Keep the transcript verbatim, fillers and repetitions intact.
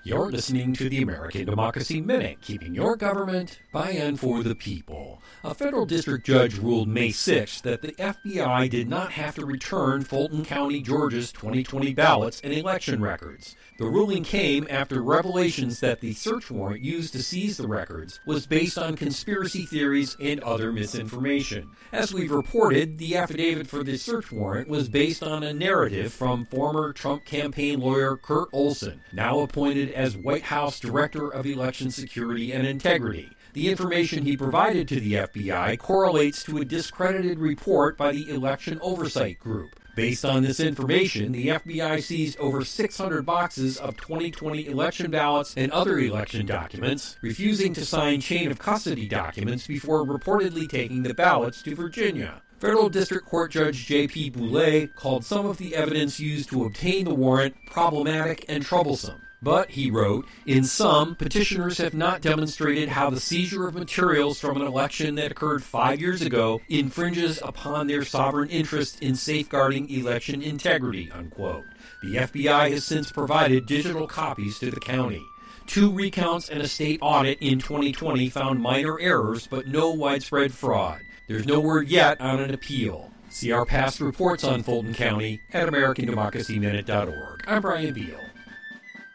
You're listening to the American Democracy Minute, keeping your government by and for the people. A federal district judge ruled May sixth that the F B I did not have to return Fulton County, Georgia's twenty twenty ballots and election records. The ruling came after revelations that the search warrant used to seize the records was based on conspiracy theories and other misinformation. As we've reported, the affidavit for the search warrant was based on a narrative from former Trump campaign lawyer Kurt Olson, now appointed as White House Director of Election Security and Integrity. The information he provided to the F B I correlates to a discredited report by the Election Oversight Group. Based on this information, the F B I seized over six hundred boxes of twenty twenty election ballots and other election documents, refusing to sign chain of custody documents before reportedly taking the ballots to Virginia. Federal District Court Judge J P Boulay called some of the evidence used to obtain the warrant problematic and troublesome. But, he wrote, in sum, petitioners have not demonstrated how the seizure of materials from an election that occurred five years ago infringes upon their sovereign interest in safeguarding election integrity, unquote. The F B I has since provided digital copies to the county. Two recounts and a state audit in twenty twenty found minor errors but no widespread fraud. There's no word yet on an appeal. See our past reports on Fulton County at American Democracy Minute dot org. I'm Brian Beal.